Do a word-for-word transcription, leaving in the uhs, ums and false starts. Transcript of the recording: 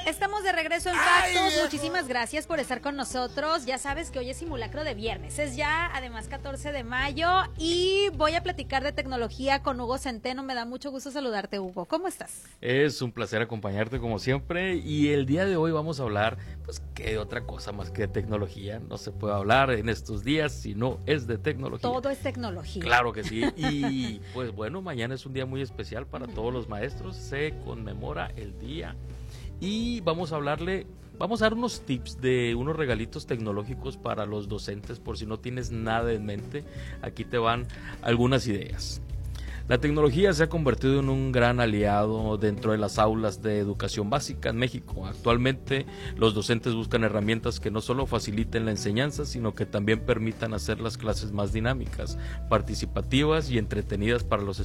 Estamos de regreso en Factos. Muchísimas gracias por estar con nosotros. Ya sabes que hoy es simulacro de viernes. Es ya, además, catorce de mayo. Y voy a platicar de tecnología con Hugo Centeno. Me da mucho gusto saludarte, Hugo. ¿Cómo estás? Es un placer acompañarte como siempre. Y el día de hoy vamos a hablar, pues, ¿qué de otra cosa más que de tecnología? No se puede hablar en estos días si no es de tecnología. Todo es tecnología. Claro que sí. Y, pues, bueno, mañana es un día muy especial para todos los maestros. Se conmemora el día. Y vamos a hablarle, vamos a dar unos tips de unos regalitos tecnológicos para los docentes por si no tienes nada en mente. Aquí te van algunas ideas. La tecnología se ha convertido en un gran aliado dentro de las aulas de educación básica en México. Actualmente los docentes buscan herramientas que no solo faciliten la enseñanza, sino que también permitan hacer las clases más dinámicas, participativas y entretenidas para los estudiantes.